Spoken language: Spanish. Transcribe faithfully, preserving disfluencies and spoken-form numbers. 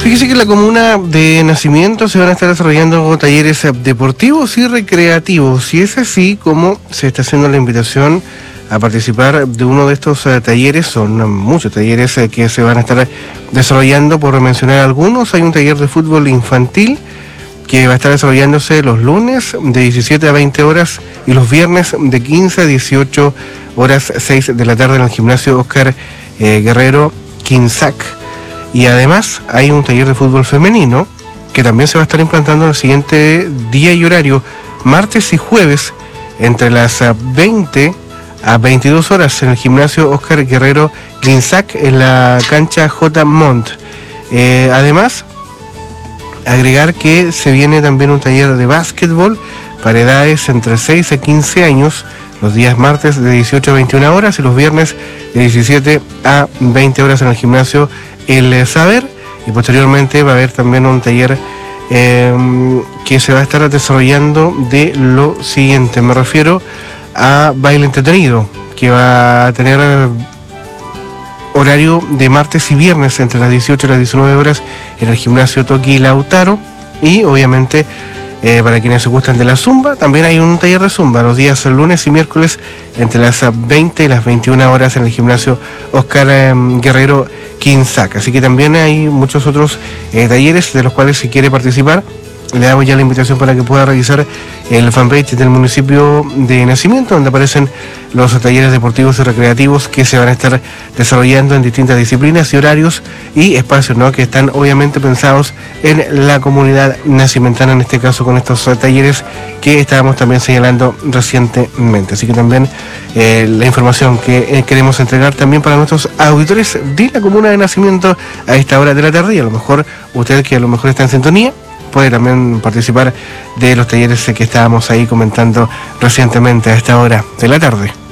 Fíjese que en la comuna de Nacimiento se van a estar desarrollando talleres deportivos y recreativos, y es así como se está haciendo la invitación a participar de uno de estos uh, talleres. Son muchos talleres uh, que se van a estar desarrollando, por mencionar algunos. Hay un taller de fútbol infantil que va a estar desarrollándose los lunes de diecisiete a veinte horas y los viernes de quince a dieciocho horas seis de la tarde en el gimnasio Oscar eh, Guerrero Quinsac. Y además hay un taller de fútbol femenino que también se va a estar implantando en el siguiente día y horario, martes y jueves, entre las veinte a veintidós horas en el gimnasio Oscar Guerrero Quinsac en la cancha J. Montt. Eh, además, agregar que se viene también un taller de básquetbol para edades entre seis a quince años, los días martes de dieciocho a veintiuna horas y los viernes de diecisiete a veinte horas en el gimnasio El Saber. Y posteriormente va a haber también un taller eh, que se va a estar desarrollando de lo siguiente. Me refiero a baile entretenido, que va a tener horario de martes y viernes entre las dieciocho y las diecinueve horas en el gimnasio Toki Lautaro. Y obviamente eh, para quienes se gustan de la zumba, también hay un taller de zumba los días lunes y miércoles entre las veinte y las veintiuna horas en el gimnasio Oscar eh, Guerrero Quinsac. Así que también hay muchos otros eh, talleres de los cuales si quiere participar, le damos ya la invitación para que pueda revisar el fanpage del municipio de Nacimiento, donde aparecen los talleres deportivos y recreativos que se van a estar desarrollando en distintas disciplinas y horarios y espacios, ¿no?, que están obviamente pensados en la comunidad nacimentana, en este caso con estos talleres que estábamos también señalando recientemente. Así que también eh, la información que eh, queremos entregar también para nuestros auditores de la comuna de Nacimiento a esta hora de la tarde, y a lo mejor usted que a lo mejor está en sintonía puede también participar de los talleres que estábamos ahí comentando recientemente a esta hora de la tarde.